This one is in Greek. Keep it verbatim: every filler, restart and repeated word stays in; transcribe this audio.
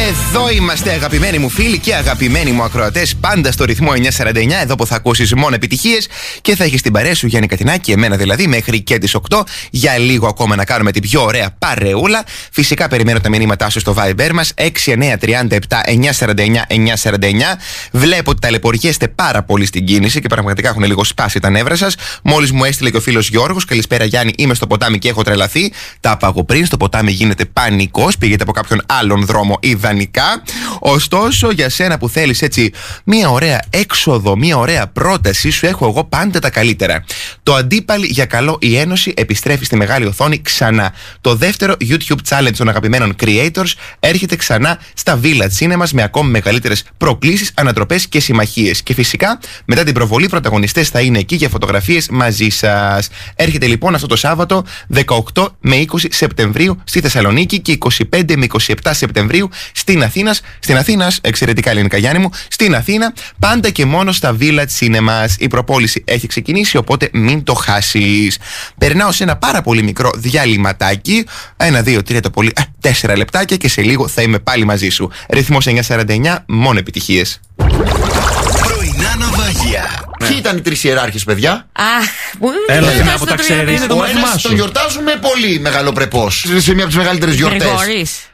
Εδώ είμαστε, αγαπημένοι μου φίλοι και αγαπημένοι μου ακροατές. Πάντα στο ρυθμό εννιακόσια σαράντα εννιά. Εδώ που θα ακούσεις μόνο επιτυχίες και θα έχεις την παρέα σου Γιάννη Κατινάκη, εμένα δηλαδή, μέχρι και τις οκτώ. Για λίγο ακόμα να κάνουμε την πιο ωραία παρεούλα. Φυσικά περιμένω τα μηνύματά σου στο Viber μας έξι εννιά τρία επτά εννιακόσια σαράντα εννιά εννιακόσια σαράντα εννιά. Βλέπω ότι ταλαιπωριέστε πάρα πολύ στην κίνηση και πραγματικά έχουν λίγο σπάσει τα νεύρα σας. Μόλις μου έστειλε και ο φίλος Γιώργος. Καλησπέρα Γιάννη, είμαι στο ποτάμι και έχω τρελαθεί. Τα είπα εγώ πριν, στο ποτάμι γίνεται πανικός. Πήγετε από κάποιον άλλον δρόμο ιδανικά. Ωστόσο, για σένα που θέλεις έτσι μια ωραία έξοδο, μια ωραία πρόταση, σου έχω εγώ πάντα τα καλύτερα. Το Αντίπαλοι για καλό η Ένωση επιστρέφει στη μεγάλη οθόνη ξανά. Το δεύτερο YouTube challenge των αγαπημένων creators έρχεται ξανά στα Village Cinemas με ακόμη μεγαλύτερες προκλήσεις, ανατροπές και συμμαχίες. Και φυσικά, μετά την προβολή, οι πρωταγωνιστές θα είναι εκεί για φωτογραφίες μαζί σας. Έρχεται λοιπόν αυτό το Σάββατο δεκαοκτώ με είκοσι Σεπτεμβρίου στη Θεσσαλονίκη και είκοσι πέντε με είκοσι επτά Σεπτεμβρίου στην Αθήνα. Στην Αθήνα, εξαιρετικά ελληνικά Γιάννη μου, στην Αθήνα, πάντα και μόνο στα Village Cinemas. Η προπόληση έχει ξεκινήσει, οπότε μην το χάσεις. Περνάω σε ένα πάρα πολύ μικρό διαλυματάκι. Ένα, δύο, τρία το πολύ, α, τέσσερα λεπτάκια και σε λίγο θα είμαι πάλι μαζί σου. Ρυθμός εννιακόσια σαράντα εννιά, μόνο επιτυχίες. Πρωινά ναυάγια. Ποιοι ήταν οι τρεις ιεράρχες, παιδιά? Αχ, που Έλα, είναι από τα ξέρεις. Ο ένας τον γιορτάζουμε πολύ μεγαλοπρεπώς. Σε μια από τις μεγαλύτερες γιορτές. Γρηγόρης.